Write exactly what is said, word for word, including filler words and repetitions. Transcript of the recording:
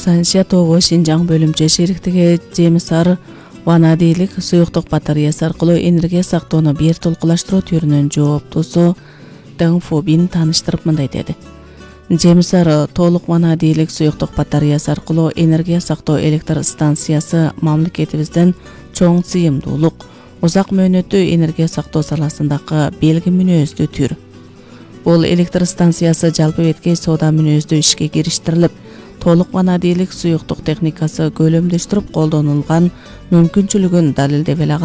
Санжа тобу Шинжаң бөлүмчө шериктиги Жемисар ванадийлик суюктук батареясы аркылуу энергия сактоону бир толкулаштыруу түрүнүн жооптусу Дэн Фобин тааныштырып мындай деди. Жемисар толук ванадийлик суюктук батареясы аркылуу энергия сактоо электр станциясы мамлекетибиздин чоң сыйымдуулук, узак мөөнөттүү энергия сактоо саласындагы белги мүнөздүү түр. Бул электр станциясы жалпы бетке соода мүнөздүү ишке кириштирилип, толук ванадийлик суюктук техникасы көлөмдөштүрүп колдонулган мүмкүнчүлүгүн далилдеп эле